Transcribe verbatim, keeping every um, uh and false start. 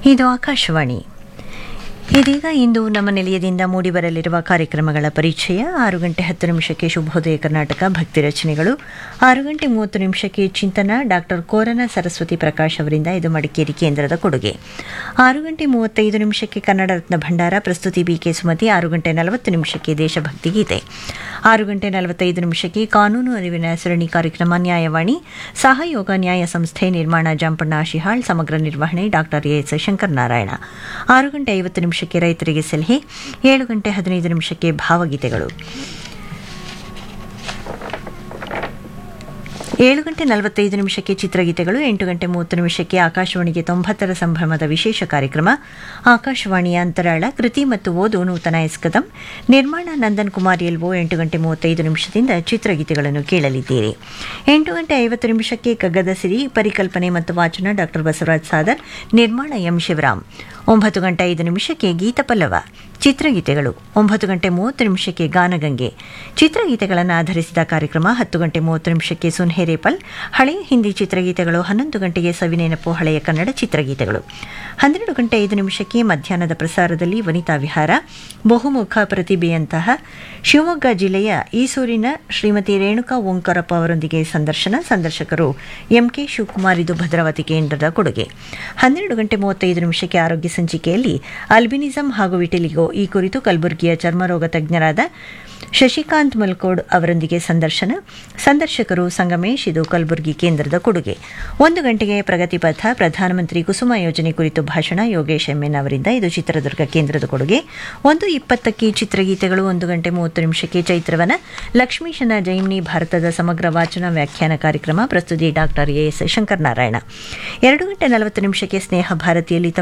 ಇದು ಆಕಾಶವಾಣಿ. ಇದೀಗ ಇಂದು ನಮ್ಮ ನಿಲಯದಿಂದ ಮೂಡಿಬರಲಿರುವ ಕಾರ್ಯಕ್ರಮಗಳ ಪರಿಚಯ. ಆರು ಗಂಟೆ ಹತ್ತು ನಿಮಿಷಕ್ಕೆ ಶುಭೋದಯ ಕರ್ನಾಟಕ ಭಕ್ತಿ ರಚನೆಗಳು, ಆರು ಗಂಟೆ ಮೂವತ್ತು ನಿಮಿಷಕ್ಕೆ ಚಿಂತನ ಡಾಕ್ಟರ್ ಕೋರನ ಸರಸ್ವತಿ ಪ್ರಕಾಶ್ ಅವರಿಂದ, ಇದು ಮಡಿಕೇರಿ ಕೇಂದ್ರದ ಕೊಡುಗೆ. ಆರು ಗಂಟೆ ಮೂವತ್ತೈದು ನಿಮಿಷಕ್ಕೆ ಕನ್ನಡ ರತ್ನ ಭಂಡಾರ, ಪ್ರಸ್ತುತಿ ಬಿಕೆ ಸುಮತಿ. ಆರು ಗಂಟೆ ನಲವತ್ತು ನಿಮಿಷಕ್ಕೆ ದೇಶಭಕ್ತಿ ಗೀತೆ. ಆರು ಗಂಟೆ ನಲವತ್ತೈದು ನಿಮಿಷಕ್ಕೆ ಕಾನೂನು ಅರಿವಿನ ಸರಣಿ ಕಾರ್ಯಕ್ರಮ ನ್ಯಾಯವಾಣಿ, ಸಹಯೋಗ ನ್ಯಾಯ ಸಂಸ್ಥೆ, ನಿರ್ಮಾಣ ಜಾಂಪಣ್ಣ ಶಿಹಾಳ್, ಸಮಗ್ರ ನಿರ್ವಹಣೆ ಡಾಕ್ಟರ್ ಎಸ್ ಶಂಕರ್ ನಾರಾಯಣ. ಆರು ಗಂಟೆ ಐವತ್ತು ನಿಮಿಷಕ್ಕೆ ರೈತರಿಗೆ ಸಲಹೆ. ಏಳು ಗಂಟೆ ಹದಿನೈದು ನಿಮಿಷಕ್ಕೆ ಭಾವಗೀತೆಗಳು. ಏಳು ಗಂಟೆ ನಲವತ್ತೈದು ನಿಮಿಷಕ್ಕೆ ಚಿತ್ರಗೀತೆಗಳು. ಎಂಟು ಗಂಟೆ ಮೂವತ್ತು ನಿಮಿಷಕ್ಕೆ ಆಕಾಶವಾಣಿಗೆ ತೊಂಬತ್ತರ ಸಂಭ್ರಮದ ವಿಶೇಷ ಕಾರ್ಯಕ್ರಮ ಆಕಾಶವಾಣಿಯ ಅಂತರಾಳ, ಕೃತಿ ಮತ್ತು ಓದು ನೂತನ ಎಸ್ಕದಂ, ನಿರ್ಮಾಣ ನಂದನ್ ಕುಮಾರ್ ಎಲ್ವೋ. ಎಂಟು ಗಂಟೆ ಮೂವತ್ತೈದು ನಿಮಿಷದಿಂದ ಚಿತ್ರಗೀತೆಗಳನ್ನು ಕೇಳಲಿದ್ದೀರಿ. ಎಂಟು ಗಂಟೆ ಐವತ್ತು ನಿಮಿಷಕ್ಕೆ ಕಗ್ಗದ ಸಿರಿ, ಪರಿಕಲ್ಪನೆ ಮತ್ತು ವಾಚನ ಡಾಕ್ಟರ್ ಬಸವರಾಜ್ ಸಾದರ್, ನಿರ್ಮಾಣ ಎಂ ಶಿವರಾಮ್. ಒಂಬತ್ತು ಗಂಟೆ ಐದು ನಿಮಿಷಕ್ಕೆ ಗೀತಪಲ್ಲವ ಚಿತ್ರಗೀತೆಗಳು. ಒಂಬತ್ತು ಗಂಟೆ ಮೂವತ್ತು ನಿಮಿಷಕ್ಕೆ ಗಾನಗಂಗೆ ಚಿತ್ರಗೀತೆಗಳನ್ನು ಆಧರಿಸಿದ ಕಾರ್ಯಕ್ರಮ. ಹತ್ತು ಗಂಟೆ ಮೂವತ್ತು ನಿಮಿಷಕ್ಕೆ ಸುನ್ಹೇರೇಪಲ್, ಹಳೆಯ ಹಿಂದಿ ಚಿತ್ರಗೀತೆಗಳು. ಹನ್ನೊಂದು ಗಂಟೆಗೆ ಸವಿನೆನಪು, ಹಳೆಯ ಕನ್ನಡ ಚಿತ್ರಗೀತೆಗಳು. ಹನ್ನೆರಡು ಗಂಟೆ ಐದು ನಿಮಿಷಕ್ಕೆ ಮಧ್ಯಾಹ್ನದ ಪ್ರಸಾರದಲ್ಲಿ ವನಿತಾ ವಿಹಾರ, ಬಹುಮುಖ ಪ್ರತಿಭೆಯಂತಹ ಶಿವಮೊಗ್ಗ ಜಿಲ್ಲೆಯ ಈಸೂರಿನ ಶ್ರೀಮತಿ ರೇಣುಕಾ ಓಂಕಾರಪ್ಪ ಅವರೊಂದಿಗೆ ಸಂದರ್ಶನ. ಸಂದರ್ಶಕರು ಎಂಕೆ ಶಿವಕುಮಾರ್. ಇದು ಭದ್ರಾವತಿ ಕೇಂದ್ರದ ಕೊಡುಗೆ. ಹನ್ನೆರಡು ಗಂಟೆ ಮೂವತ್ತೈದು ನಿಮಿಷಕ್ಕೆ ಆರೋಗ್ಯ ಸಂಚಿಕೆಯಲ್ಲಿ ಅಲ್ಬಿನಿಸಂ ಹಾಗೂ ವಿಟಿಲಿಗೋ ಈ ಕುರಿತು ಕಲಬುರಗಿಯ ಚರ್ಮರೋಗ ತಜ್ಞರಾದ ಶಶಿಕಾಂತ್ ಮಲ್ಕೋಡ್ ಅವರೊಂದಿಗೆ ಸಂದರ್ಶನ. ಸಂದರ್ಶಕರು ಸಂಗಮೇಶ್. ಇದು ಕಲಬುರಗಿ ಕೇಂದ್ರದ ಕೊಡುಗೆ. ಒಂದು ಗಂಟೆಗೆ ಪ್ರಗತಿ ಪಥ, ಪ್ರಧಾನಮಂತ್ರಿ ಕುಸುಮ ಯೋಜನೆ ಕುರಿತು ಭಾಷಣ ಯೋಗೇಶ್ ಎಂಎನ್ ಅವರಿಂದ. ಇದು ಚಿತ್ರದುರ್ಗ ಕೇಂದ್ರದ ಕೊಡುಗೆ. ಒಂದು ಇಪ್ಪತ್ತಕ್ಕೆ ಚಿತ್ರಗೀತೆಗಳು. ಒಂದು ಗಂಟೆ ಮೂವತ್ತು ನಿಮಿಷಕ್ಕೆ ಚೈತ್ರವನ, ಲಕ್ಷ್ಮೀಶನ ಜೈಮಿನಿ ಭಾರತದ ಸಮಗ್ರ ವಾಚನ ವ್ಯಾಖ್ಯಾನ ಕಾರ್ಯಕ್ರಮ. ಪ್ರಸ್ತುತಿ ಡಾಕ್ಟರ್ ಎಸ್ ಶಂಕರ್ ನಾರಾಯಣ. ಎರಡು ಗಂಟೆ ನಲವತ್ತು ನಿಮಿಷಕ್ಕೆ ಸ್ನೇಹ ಭಾರತಿಯಲ್ಲಿ